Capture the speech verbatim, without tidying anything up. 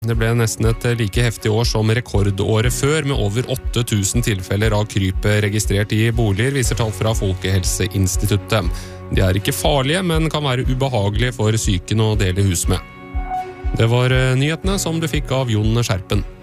Det ble nesten et like heftig år som rekordåret før, med over åtte tusen tilfeller av kryp registrert i boliger, viser tall fra Folkehelseinstituttet. De er ikke farlige, men kan være ubehagelige for syken å dele hus med. Det var nyhetene som du fikk av Jon Skjerpen.